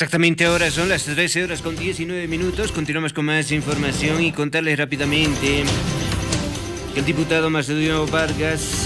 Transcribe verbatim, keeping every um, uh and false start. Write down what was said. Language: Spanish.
Exactamente, ahora son las trece horas con diecinueve minutos. Continuamos con más información y contarles rápidamente que el diputado Macedonio Vargas